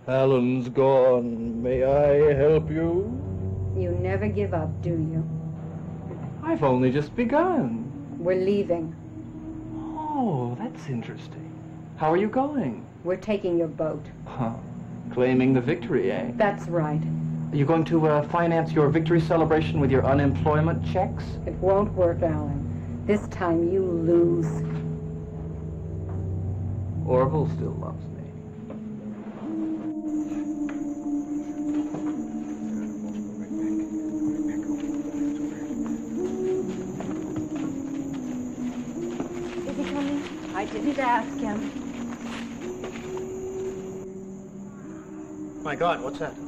Alan's gone. May I help you? You never give up, do you? I've only just begun. We're leaving. Oh, that's interesting. How are you going? We're taking your boat. Huh. Claiming the victory, eh? That's right. Are you going to finance your victory celebration with your unemployment checks? It won't work, Alan. This time you lose. Orville still loves me. Is he coming? I didn't ask him. My God, what's that?